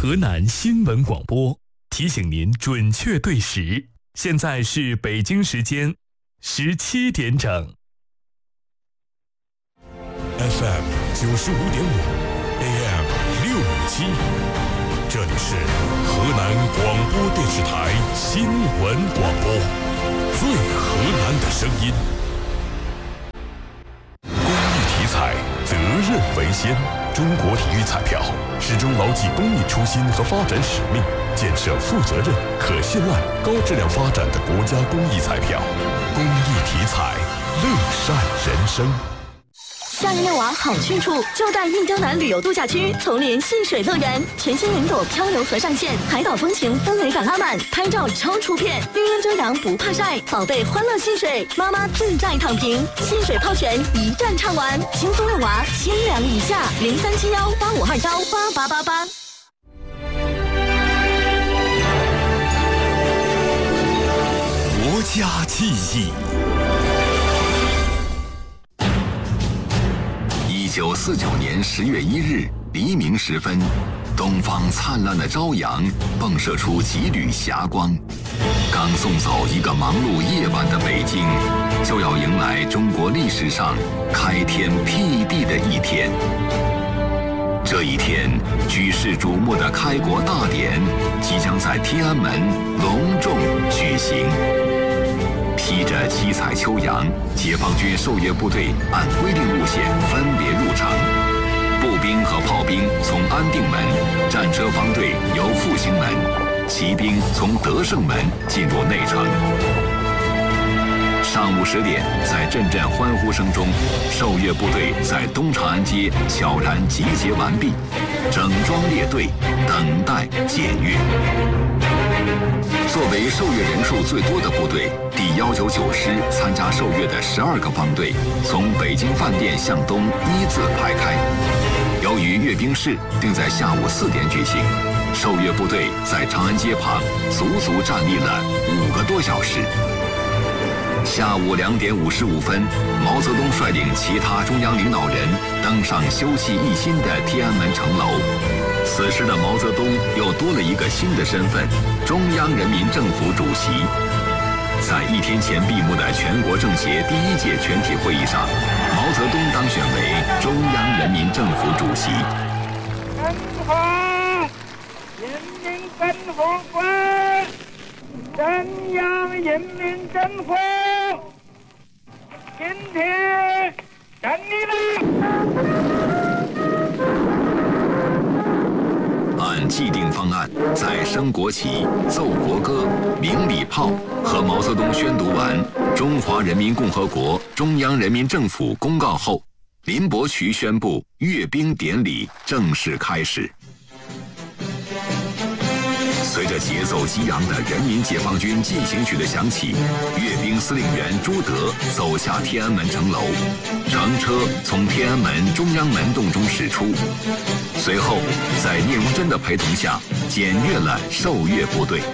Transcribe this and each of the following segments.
河南新闻广播提醒您准确对时，现在是北京时间17点整。 FM 95.5，AM 657，这里是河南广播电视台新闻广播，最河南的声音。公益体彩，责任为先。中国体育彩票始终牢记公益初心和发展使命，建设负责任、可信赖、高质量发展的国家公益彩票。公益体彩，乐善人生。 夏日遛娃好去处，就在益州南旅游度假区丛林戏水乐园，全新云朵漂流河上线，海岛风情氛围感拉满，拍照超出片，绿荫遮阳不怕晒，宝贝欢乐戏水，妈妈自在躺平，戏水泡泉一站唱完，轻松遛娃，千两以下，037185298888。 国家记忆。 1949年10月1日黎明时分，东方灿烂的朝阳迸射出几缕霞光。刚送走一个忙碌夜晚的北京，就要迎来中国历史上开天辟地的一天。这一天，举世瞩目的开国大典即将在天安门隆重举行。披着七彩秋阳，解放军受阅部队按规定路线分别入城，步兵和炮兵从安定门，战车方队由复兴门，骑兵从德胜门进入内城。上午10点，在阵阵欢呼声中，受阅部队在东长安街悄然集结完毕，整装列队，等待检阅。作为受阅人数最多的部队，第199师参加受阅的12个方队从北京饭店向东一字排开。由于阅兵式定在下午4点举行，受阅部队在长安街旁足足站立了5个多小时。下午2点55分，毛泽东率领其他中央领导人登上休憩一新的天安门城楼。此时的毛泽东又多了一个新的身份——中央人民政府主席。在1天前闭幕的全国政协第1届全体会议上，毛泽东当选为中央人民政府主席。 中华人民共和国中央人民政府今天成立了。 按既定方案，在升国旗、奏国歌、鸣礼炮和毛泽东宣读完《中华人民共和国中央人民政府公告》后，林伯渠宣布阅兵典礼正式开始。随着节奏激昂的人民解放军进行曲的响起，阅兵司令员朱德走下天安门城楼，乘车从天安门中央门洞中驶出，随后在聂荣臻的陪同下检阅了受阅部队。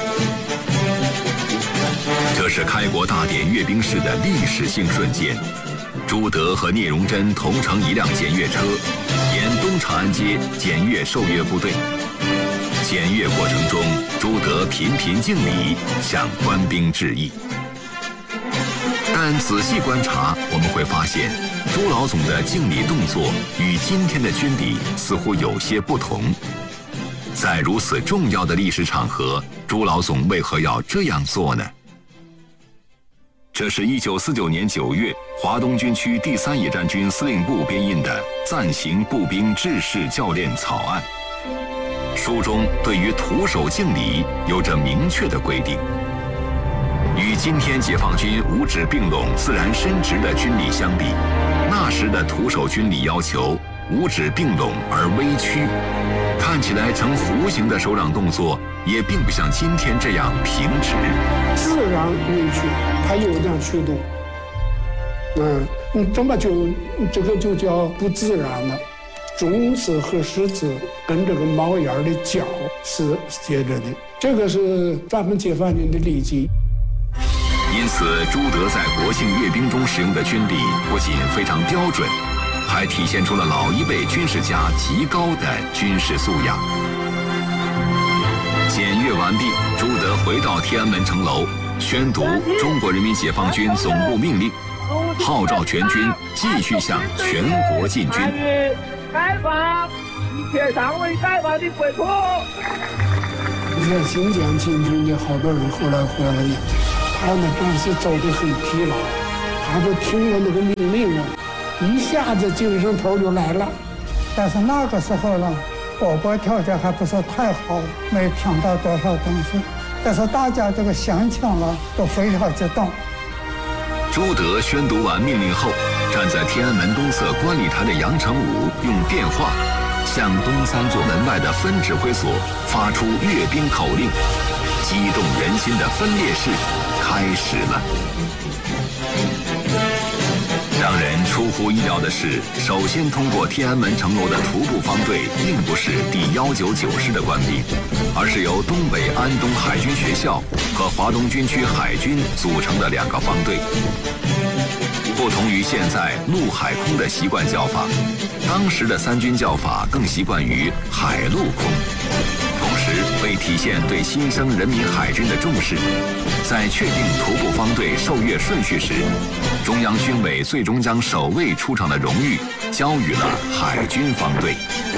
这是开国大典阅兵式的历史性瞬间。朱德和聂荣臻同乘一辆检阅车，沿东长安街检阅受阅部队。检阅过程中，朱德频频敬礼，向官兵致意。但仔细观察，我们会发现，朱老总的敬礼动作与今天的军礼似乎有些不同。在如此重要的历史场合，朱老总为何要这样做呢？这是1949年9月，华东军区第3野战军司令部编印的暂行步兵制式教练草案。书中对于徒手敬礼有着明确的规定。与今天解放军五指并拢、自然伸直的军礼相比，那时的徒手军礼要求五指并拢而微曲，看起来呈弧形的手掌动作，也并不像今天这样平直。 自然允许，它有点曲度。这么这个就叫不自然了。中指和食指跟这个猫眼的角是接着的，这个是咱们解放军的礼仪。 因此，朱德在国庆阅兵中使用的军礼不仅非常标准，还体现出了老一辈军事家极高的军事素养。 检阅完毕，朱德回到天安门城楼，宣读中国人民解放军总部命令，号召全军继续向全国进军。 解放一切尚未解放的国土。 在新疆进军的好多人后来回来了，他们当时走得很疲劳，他就听了那个命令啊，一下子精神头就来了。 但是那个时候呢，宝宝条件还不是太好，没听到多少东西，但是大家这个心情呢都非常激动。 朱德宣读完命令后，站在天安门东侧观礼台的杨成武用电话向东3座门外的分指挥所发出阅兵口令，激动人心的分列式开始了。让人出乎意料的是，首先通过天安门城楼的徒步方队并不是第199师的官兵，而是由东北安东海军学校和华东军区海军组成的2个方队。不同于现在陆海空的习惯叫法，当时的3军叫法更习惯于海陆空。同时，为体现对新生人民海军的重视，在确定徒步方队受阅顺序时，中央军委最终将首位出场的荣誉交予了海军方队。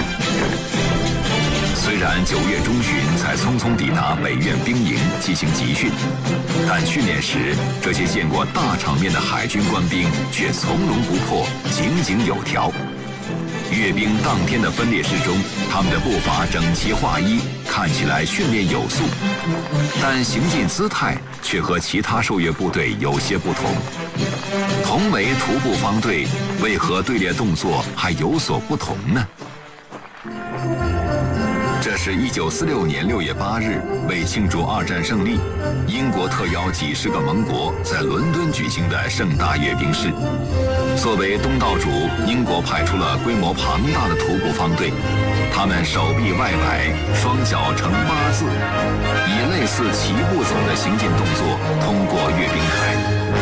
虽然9月中旬才匆匆抵达北苑兵营进行集训，但训练时这些见过大场面的海军官兵却从容不迫，井井有条。阅兵当天的分列式中，他们的步伐整齐划一，看起来训练有素，但行进姿态却和其他受阅部队有些不同。同为徒步方队，为何队列动作还有所不同呢？这是1946年6月8日，为庆祝2战胜利，英国特邀几十个盟国在伦敦举行的盛大阅兵式。作为东道主，英国派出了规模庞大的徒步方队，他们手臂外摆，双脚呈8字，以类似齐步走的行进动作通过阅兵台。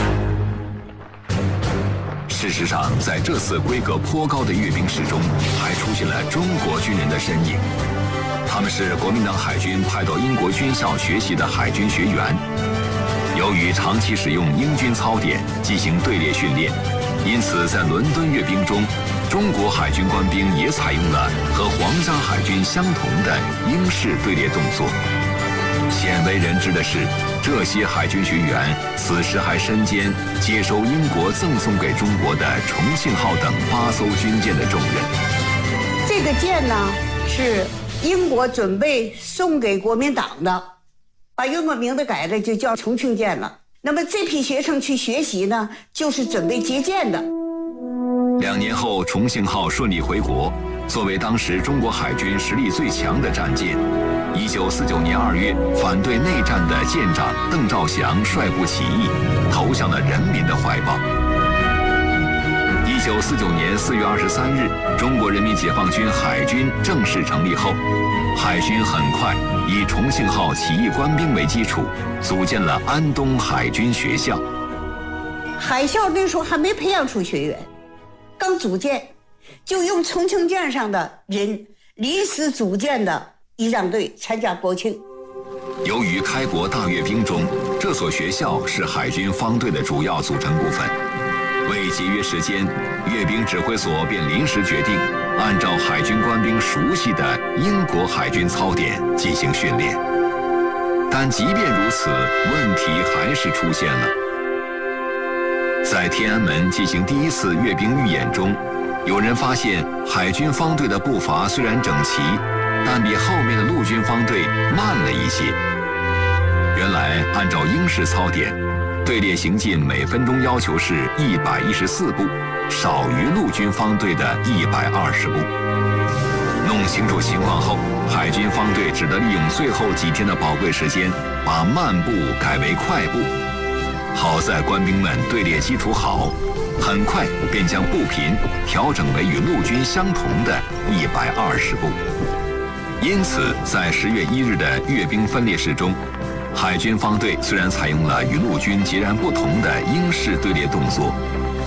事实上，在这次规格颇高的阅兵式中，还出现了中国军人的身影。他们是国民党海军派到英国军校学习的海军学员，由于长期使用英军操点进行队列训练，因此在伦敦阅兵中，中国海军官兵也采用了和皇家海军相同的英式队列动作。鲜为人知的是，这些海军学员此时还身兼接收英国赠送给中国的重庆号等8艘军舰的重任。 这个舰呢，是英国准备送给国民党的，把英国名字改了，就叫重庆舰了。那么这批学生去学习呢，就是准备接舰的。 2年后，重庆号顺利回国，作为当时中国海军实力最强的战舰。1949年2月，反对内战的舰长邓兆祥率部起义，投向了人民的怀抱。1949年4月23日，中国人民解放军海军正式成立后，海军很快以重庆号起义官兵为基础，组建了安东海军学校。 海校那时候还没培养出学员，刚组建，就用重庆舰上的人临时组建的仪仗队参加国庆。 由于开国大阅兵中，这所学校是海军方队的主要组成部分。为节约时间，阅兵指挥所便临时决定，按照海军官兵熟悉的英国海军操点进行训练。但即便如此，问题还是出现了。在天安门进行第1次阅兵预演中，有人发现海军方队的步伐虽然整齐，但比后面的陆军方队慢了一些。原来按照英式操点，队列行进每分钟要求是114步，少于陆军方队的120步。弄清楚情况后，海军方队只得利用最后几天的宝贵时间，把慢步改为快步。好在官兵们队列基础好，很快便将步频调整为与陆军相同的120步。因此，在10月1日的阅兵分列式中，海军方队虽然采用了与陆军截然不同的英式队列动作，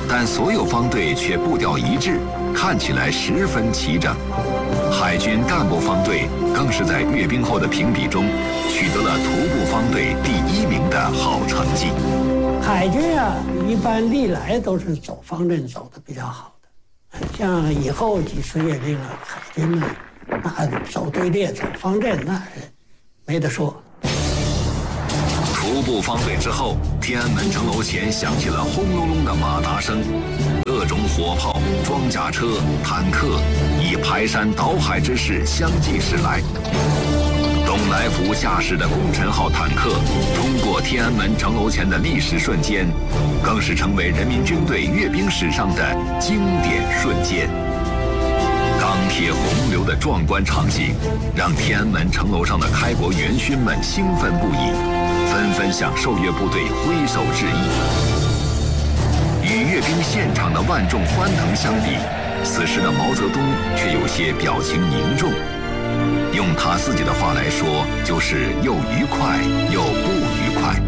但所有方队却步调一致，看起来十分齐整。海军干部方队更是在阅兵后的评比中取得了徒步方队第1名的好成绩。 海军啊，一般历来都是走方阵走的比较好的，像以后几次阅兵啊，海军呢，那走队列走方阵那是没得说。 徒步方队之后，天安门城楼前响起了轰隆隆的马达声，各种火炮、装甲车、坦克以排山倒海之势相继驶来。董来福驾驶的功臣号坦克冲过天安门城楼前的历史瞬间，更是成为人民军队阅兵史上的经典瞬间。钢铁洪流的壮观场景，让天安门城楼上的开国元勋们兴奋不已，纷纷向受阅部队挥手致意。与阅兵现场的万众欢腾相比，此时的毛泽东却有些表情凝重。用他自己的话来说，就是又愉快又不愉快。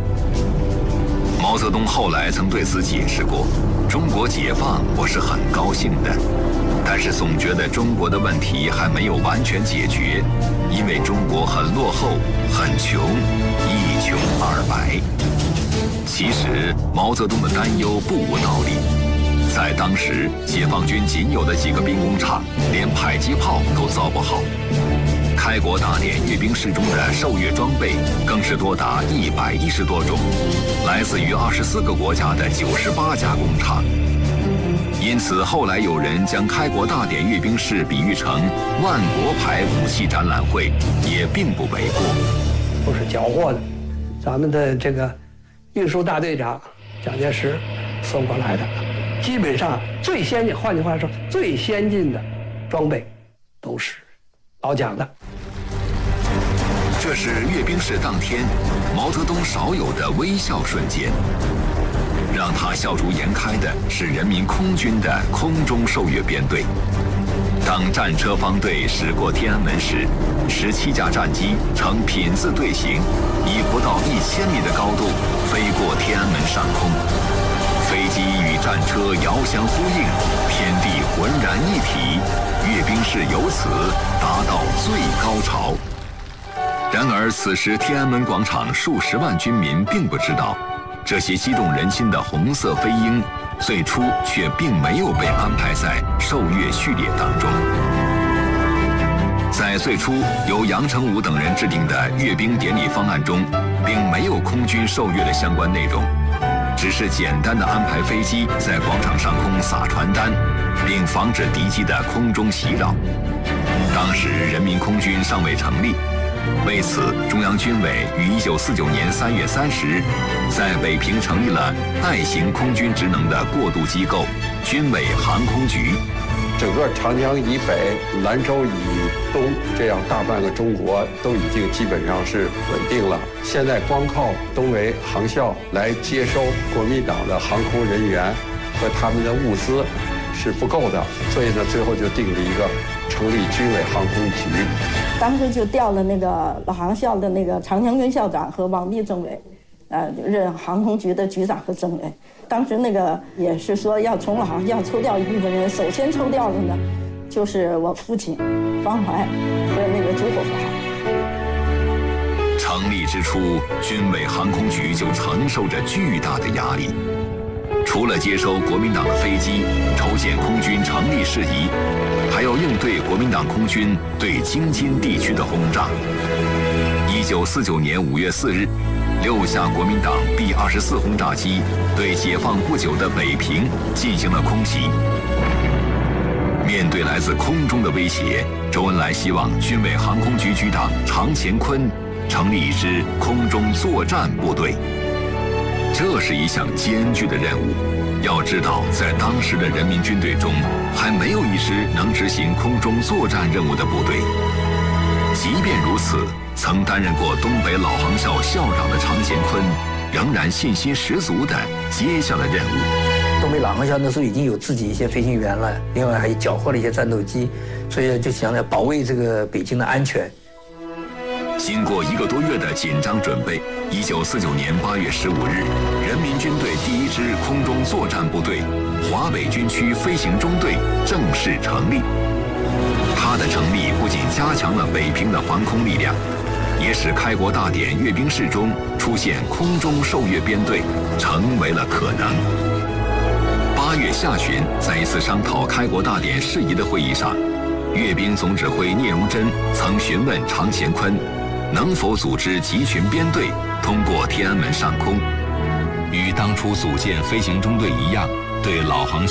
毛泽东后来曾对此解释过：中国解放，我是很高兴的，但是总觉得中国的问题还没有完全解决，因为中国很落后、很穷，一穷二白。其实毛泽东的担忧不无道理。在当时，解放军仅有的几个兵工厂，连迫击炮都造不好。开国大典阅兵式中的受阅装备更是多达110多种，来自于24个国家的98家工厂。因此，后来有人将开国大典阅兵式比喻成万国牌武器展览会，也并不为过。 都是缴获的，咱们的这个运输大队长蒋介石送过来的，基本上最先进，换句话说，最先进的装备都是老蒋的。 这是阅兵式当天毛泽东少有的微笑瞬间。让他笑逐颜开的是人民空军的空中受阅编队。当战车方队驶过天安门时，17架战机呈品字队形，以不到1000米的高度飞过天安门上空。飞机与战车遥相呼应，天地浑然一体，阅兵式由此达到最高潮。然而，此时天安门广场数十万军民并不知道，这些激动人心的红色飞鹰，最初却并没有被安排在受阅序列当中。在最初由杨成武等人制定的阅兵典礼方案中，并没有空军受阅的相关内容，只是简单的安排飞机在广场上空撒传单，并防止敌机的空中袭扰。当时人民空军尚未成立，为此，中央军委于1949年3月30日在北平成立了代行空军职能的过渡机构——军委航空局。 整个长江以北、兰州以东，这样大半个中国都已经基本上是稳定了。现在光靠东维航校来接收国民党的航空人员和他们的物资是不够的，所以呢，最后就定了一个成立军委航空局。 当时就调了那个老航校的那个常将军校长和王弼政委，任航空局的局长和政委。当时那个也是说要从老航校抽调一部分人，首先抽调的呢，就是我父亲方怀和那个朱口华。 成立之初，军委航空局就承受着巨大的压力。除了接收国民党的飞机、筹建空军成立事宜，还要应对国民党空军对京津地区的轰炸。1949年5月4日，6架国民党 B-24轰炸机对解放不久的北平进行了空袭。面对来自空中的威胁，周恩来希望军委航空局局长常乾坤成立一支空中作战部队。这是一项艰巨的任务。要知道，在当时的人民军队中，还没有一支能执行空中作战任务的部队。即便如此，曾担任过东北老航校校长的常乾坤，仍然信心十足地接下了任务。 东北老航校那时候已经有自己一些飞行员了，另外还缴获了一些战斗机，所以就想着保卫这个北京的安全。 经过1个多月的紧张准备，1949年8月15日，人民军队第1支空中作战部队华北军区飞行中队正式成立。它的成立不仅加强了北平的防空力量，也使开国大典阅兵式中出现空中受阅编队成为了可能。8月下旬，在一次商讨开国大典事宜的会议上，阅兵总指挥聂荣臻曾询问常乾坤，能否组织集群编队通过天安门上空。与当初组建飞行中队一样，对老航